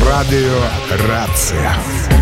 Радио «Рация».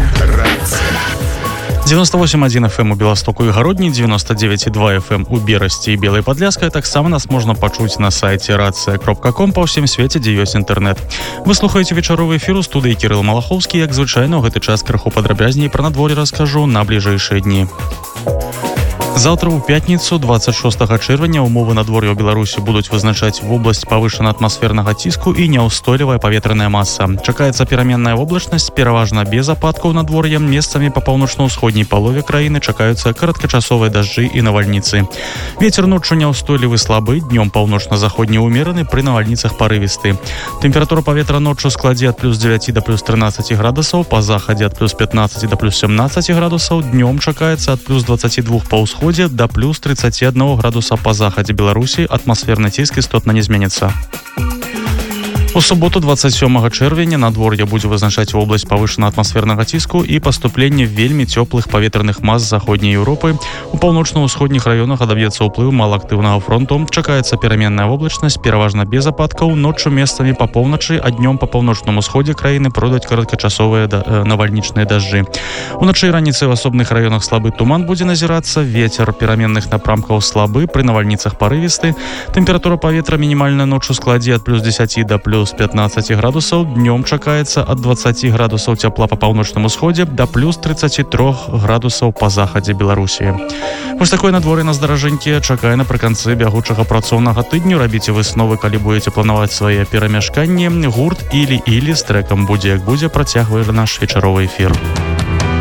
98,1 FM у Беластоку і Гародні, 99,2 FM у Берасці і Белай Падляскай. Таксама нас можна пачуць на сайце racia.com па ўсім свеце, дзе ёсць інтэрнэт. Вы слухаеце вечаровы эфір у студыі Кірыл Малахоўскі. Як звычайна, у гэты час крыху падрабязней пра надвор'е раскажу на бліжэйшыя дні. Завтра ў пятніцу, 26 чэрвеня, умовы надвор'я ў Беларусі будуць вызначаць вобласць павышана атмасфернага ціску і няўстойлівая паветраная маса. Чакаецца пераменная воблачнасць, пераважна без ападкаў надвор'я. Месцамі па паўночна-ўсходняй палове краіны чакаюцца кароткачасовыя дажджы і навальніцы. Вецер ноччу няўстойлівы слабы, днём паўночна-заходні ўмераны, пры навальніцах парывісты. Тэмпература паветра ноччу складзе ад плюс 9 да плюс 13 градусаў, па захадзе ад плюс 15 да плюс 17 градусаў, днём чакаецца ад плюс 22 па ўсходзе да плюс 31 градуса па захадзе Беларусі. Атмасферны ціск істотна не зменіцца. У суботу, 27 чэрвеня, надвор'е будзе вызначаць вобласць павышана атмасфернага ціску і паступленне вельмі цёплых паветраных мас з заходняй Еўропы. У паўночна-ўсходніх раёнах адаб'ецца ўплыў малаактыўнага фронту. Чакаецца пераменная воблачнасць, пераважна без ападкаў. Ноччу месцамі па поўначы, а днём па паўночным усходзе краіны пройдуць кароткачасовыя навальнічныя дажджы. Уначы і раніцай у асобных раёнах слабы туман будзе назірацца. Вецер пераменных напрамкаў слабы, пры навальніцах парывісты. Тэмпература паветра мінімальная ноччу складзе ад плюс 10 да плюс 15 градусаў, днём чакаецца ад 20 градусаў цяпла па паўночным усходзе да плюс 33 градусаў па захадзе Беларусі. Вось такое надвор'е на здаражэнькі чакае напрыканцы бягучага працоўнага тыдню. Рабіце высновы, калі будзеце планаваць свае перамяшканні. Гурт Ілі з трэкам «Будзе як будзе» працягвае наш вечаровы эфір.